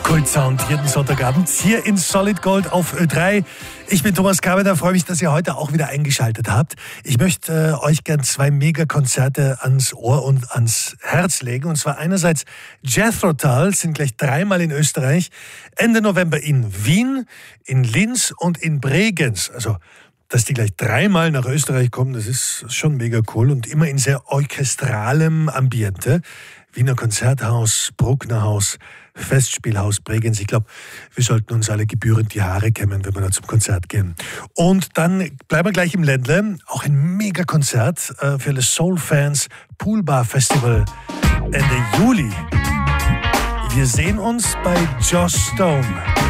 Kultsound jeden Sonntagabend hier in Solid Gold auf Ö3. Ich bin Thomas Carpenter, freue mich, dass ihr heute auch wieder eingeschaltet habt. Ich möchte euch gern zwei Megakonzerte ans Ohr und ans Herz legen. Und zwar einerseits Jethro Tull, sind gleich dreimal in Österreich. Ende November in Wien, in Linz und in Bregenz. Also, dass die gleich dreimal nach Österreich kommen, das ist schon mega cool und immer in sehr orchestralem Ambiente. Wiener Konzerthaus, Brucknerhaus, Festspielhaus Bregenz. Ich glaube, wir sollten uns alle gebührend die Haare kämmen, wenn wir da zum Konzert gehen. Und dann bleiben wir gleich im Ländle. Auch ein Megakonzert für alle Soul-Fans. Poolbar Festival Ende Juli. Wir sehen uns bei Joss Stone.